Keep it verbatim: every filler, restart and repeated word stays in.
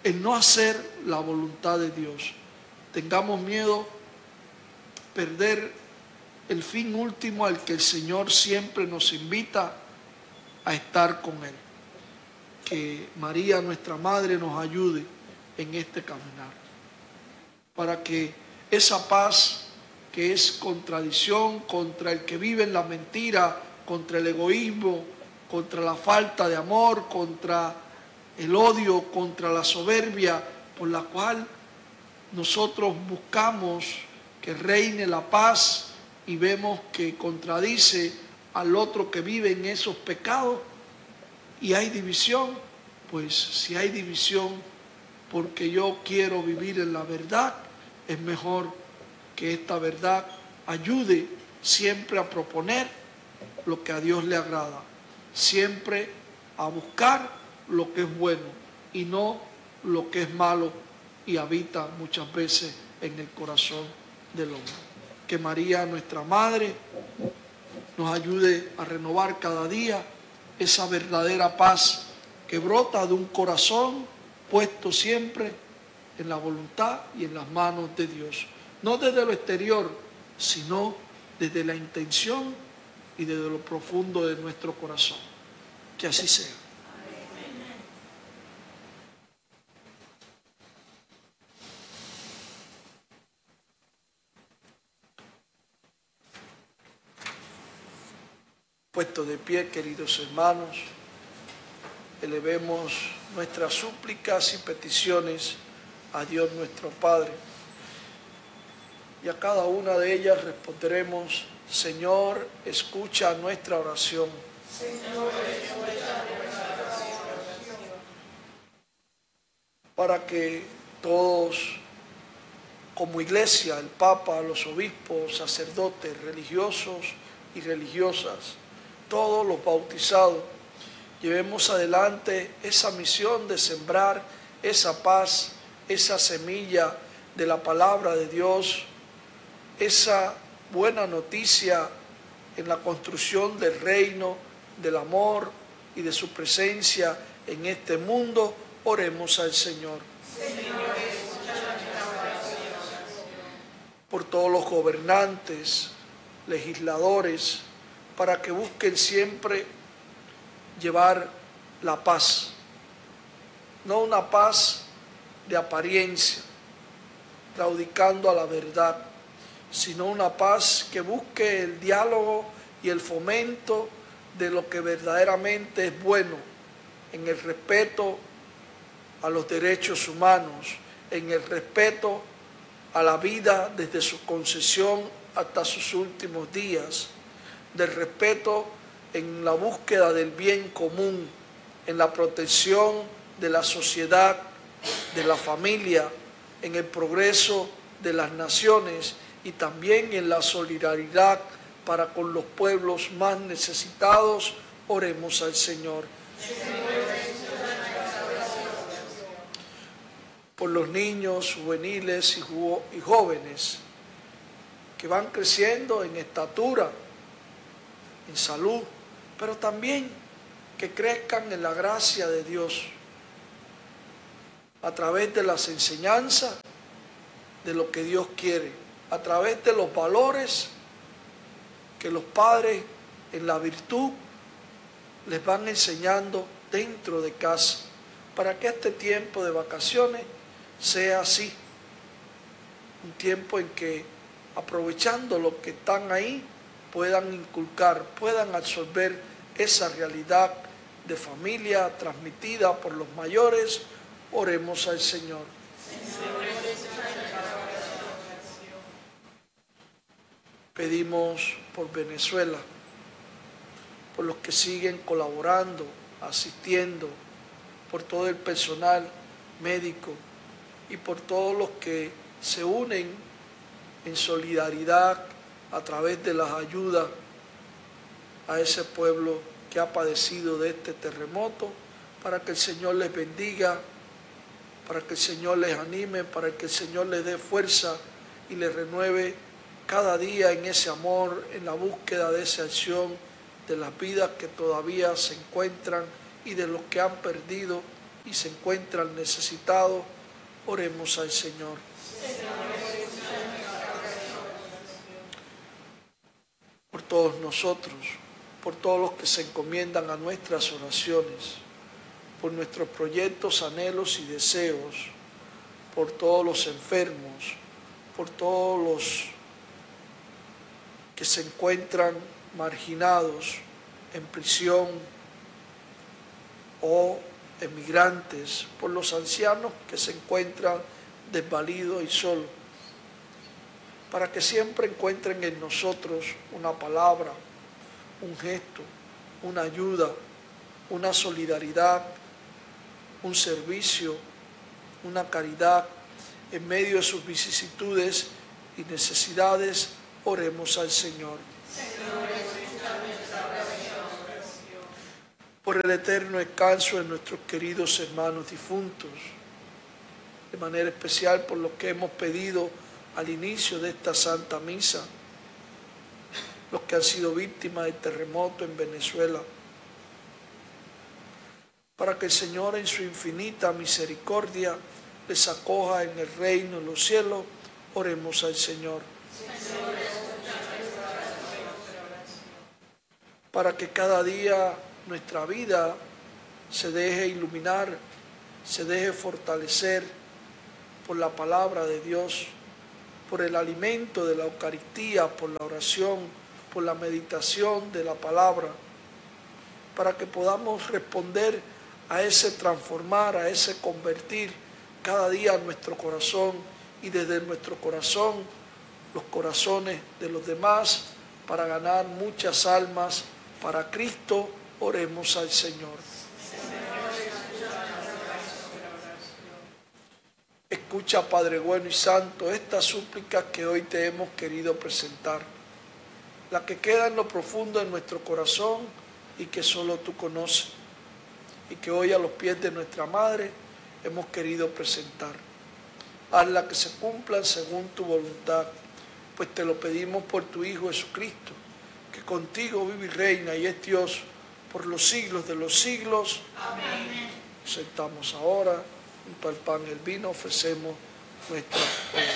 el no hacer la voluntad de Dios. Tengamos miedo perder el fin último al que el Señor siempre nos invita a estar con Él. Que María, nuestra Madre, nos ayude en este caminar, para que esa paz que es contradicción contra el que vive en la mentira, contra el egoísmo, contra la falta de amor, contra el odio, contra la soberbia, por la cual nosotros buscamos que reine la paz y vemos que contradice al otro que vive en esos pecados y hay división. Pues si hay división porque yo quiero vivir en la verdad, es mejor que esta verdad ayude siempre a proponer lo que a Dios le agrada, siempre a buscar lo que es bueno y no lo que es malo y habita muchas veces en el corazón del hombre. Que María, nuestra Madre, nos ayude a renovar cada día esa verdadera paz que brota de un corazón puesto siempre en la voluntad y en las manos de Dios. No desde lo exterior, sino desde la intención y desde lo profundo de nuestro corazón. Que así sea. Puesto de pie, queridos hermanos, elevemos nuestras súplicas y peticiones a Dios nuestro Padre. Y a cada una de ellas responderemos: Señor, escucha nuestra oración. Señor, escucha nuestra oración. Para que todos, como iglesia, el Papa, los obispos, sacerdotes, religiosos y religiosas, todos los bautizados, llevemos adelante esa misión de sembrar esa paz, esa semilla de la palabra de Dios, esa buena noticia en la construcción del reino, del amor y de su presencia en este mundo. Oremos al Señor. Señor, escucha nuestra oración. Por todos los gobernantes, legisladores, para que busquen siempre llevar la paz, no una paz de apariencia, claudicando a la verdad, sino una paz que busque el diálogo y el fomento de lo que verdaderamente es bueno, en el respeto a los derechos humanos, en el respeto a la vida desde su concesión hasta sus últimos días, del respeto en la búsqueda del bien común, en la protección de la sociedad, de la familia, en el progreso de las naciones y también en la solidaridad para con los pueblos más necesitados. Oremos al Señor. Por los niños, juveniles y, jo- y jóvenes que van creciendo en estatura, en salud, pero también que crezcan en la gracia de Dios a través de las enseñanzas de lo que Dios quiere, a través de los valores que los padres en la virtud les van enseñando dentro de casa, para que este tiempo de vacaciones sea así, un tiempo en que, aprovechando lo que están ahí, puedan inculcar, puedan absorber esa realidad de familia transmitida por los mayores. Oremos al Señor. Pedimos por Venezuela, por los que siguen colaborando, asistiendo, por todo el personal médico y por todos los que se unen en solidaridad a través de las ayudas a ese pueblo que ha padecido de este terremoto, para que el Señor les bendiga, para que el Señor les anime, para que el Señor les dé fuerza y les renueve cada día en ese amor, en la búsqueda de esa acción de las vidas que todavía se encuentran y de los que han perdido y se encuentran necesitados, oremos al Señor. Por todos nosotros, por todos los que se encomiendan a nuestras oraciones, por nuestros proyectos, anhelos y deseos, por todos los enfermos, por todos los que se encuentran marginados en prisión o emigrantes, por los ancianos que se encuentran desvalidos y solos, para que siempre encuentren en nosotros una palabra, un gesto, una ayuda, una solidaridad, un servicio, una caridad en medio de sus vicisitudes y necesidades. Oremos al Señor. Por el eterno descanso de nuestros queridos hermanos difuntos, de manera especial por lo que hemos pedido al inicio de esta Santa Misa, los que han sido víctimas del terremoto en Venezuela, para que el Señor en su infinita misericordia les acoja en el reino de los cielos. Oremos al Señor. Para que cada día nuestra vida se deje iluminar, se deje fortalecer por la palabra de Dios, por el alimento de la Eucaristía, por la oración, por la meditación de la palabra, para que podamos responder a ese transformar, a ese convertir cada día nuestro corazón y desde nuestro corazón los corazones de los demás, para ganar muchas almas para Cristo. Oremos al Señor. Escucha, Padre bueno y santo, estas súplicas que hoy te hemos querido presentar, la que queda en lo profundo de nuestro corazón y que solo tú conoces, y que hoy a los pies de nuestra Madre hemos querido presentar. Hazla que se cumplan según tu voluntad, pues te lo pedimos por tu Hijo Jesucristo, que contigo vive y reina y es Dios por los siglos de los siglos. Amén. Nos sentamos ahora, junto al pan y el vino ofrecemos nuestra oración.